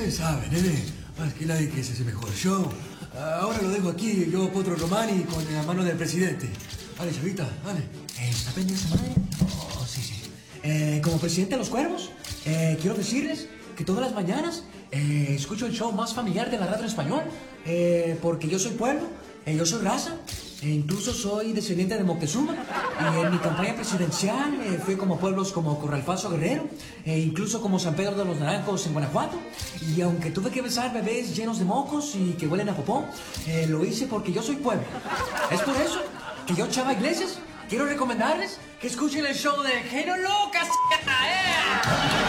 Ustedes saben, nene. Más que nadie que se hace mejor show. Ahora lo dejo aquí, yo Potro Romani con la mano del presidente. Vale, chavita, vale. ¿Está pendiente esa madre? Oh, sí, sí. Como presidente de los cuervos, quiero decirles que todas las mañanas escucho el show más familiar de la radio en español, porque yo soy pueblo, yo soy raza, e incluso soy descendiente de Moctezuma, y en mi campaña presidencial fui como pueblos como Corralfazo Guerrero, e incluso como San Pedro de los Naranjos en Guanajuato, y aunque tuve que besar bebés llenos de mocos y que huelen a popó, lo hice porque yo soy pueblo. Es por eso que yo, Chava Iglesias, quiero recomendarles que escuchen el show de Genio Lucas.